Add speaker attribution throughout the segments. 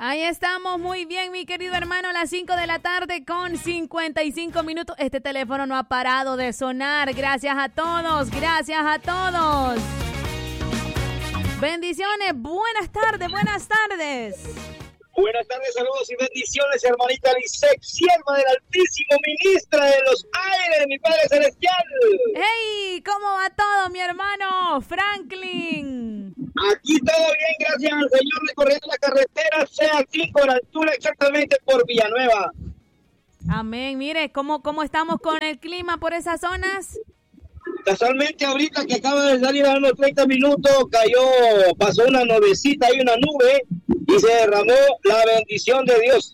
Speaker 1: Ahí estamos, muy bien, mi querido hermano, a las 5 de la tarde con 55 minutos. Este teléfono no ha parado de sonar. Gracias a todos, gracias a todos. Bendiciones, buenas tardes, buenas tardes.
Speaker 2: Buenas tardes, saludos y bendiciones, hermanita Lisek, sierva del Altísimo, ministra de los aires, mi Padre Celestial.
Speaker 1: ¡Hey! ¿Cómo va todo, mi hermano Franklin?
Speaker 2: Aquí todo bien, gracias al Señor, recorriendo la carretera CA5 a la altura exactamente por Villanueva.
Speaker 1: Amén. Mire, ¿cómo estamos con el clima por esas zonas?
Speaker 2: Casualmente ahorita que acaba de salir a unos 30 minutos, pasó una nubecita y una nube y se derramó la bendición de Dios.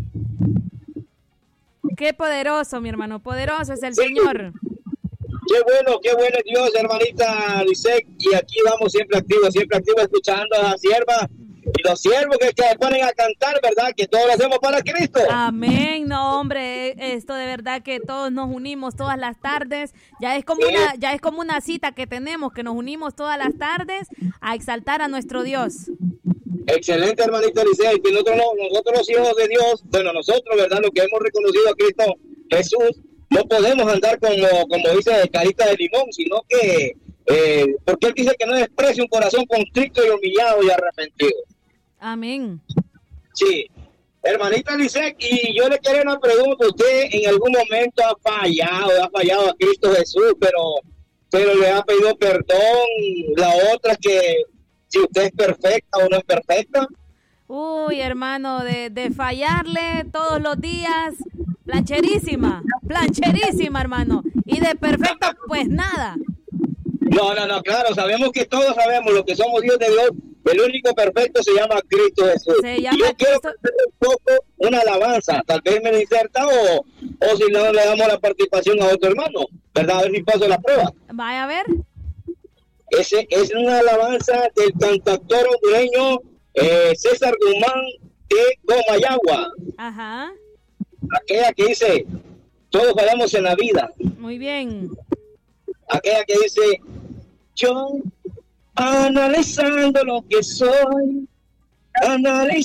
Speaker 1: Qué poderoso, mi hermano, poderoso es el Señor.
Speaker 2: Qué bueno es Dios, hermanita Lisek, y aquí vamos siempre activos escuchando a la sierva y los siervos que ponen a cantar, ¿verdad? Que todos lo hacemos para Cristo.
Speaker 1: Amén. No, hombre, esto de verdad que todos nos unimos todas las tardes. Ya es como una cita que tenemos, que nos unimos todas las tardes a exaltar a nuestro Dios.
Speaker 2: Excelente, hermanita Lisek, que nosotros los hijos de Dios, bueno, nosotros, ¿verdad? Los que hemos reconocido a Cristo Jesús, no podemos andar como dice carita de limón, sino que porque él dice que no desprecie un corazón constricto y humillado y arrepentido.
Speaker 1: Amén.
Speaker 2: Sí, hermanita Lisek, y yo le quiero una pregunta. ¿Usted en algún momento ha fallado a Cristo Jesús, pero le ha pedido perdón? La otra es que si usted es perfecta o no es perfecta.
Speaker 1: Uy, hermano, de fallarle todos los días, plancherísima, hermano. Y de perfecta, pues nada.
Speaker 2: No, claro, todos sabemos lo que somos hijos de Dios. El único perfecto se llama Cristo Jesús. Yo quiero hacer un poco una alabanza, tal vez me diserta o si no le damos la participación a otro hermano, ¿verdad? A ver si paso la prueba.
Speaker 1: Vaya a ver.
Speaker 2: Ese es una alabanza del cantautor hondureño César Guzmán de Comayagua.
Speaker 1: Ajá.
Speaker 2: Aquella que dice, todos fallamos en la vida.
Speaker 1: Muy bien.
Speaker 2: Aquella que dice, yo analizando lo que soy, analizando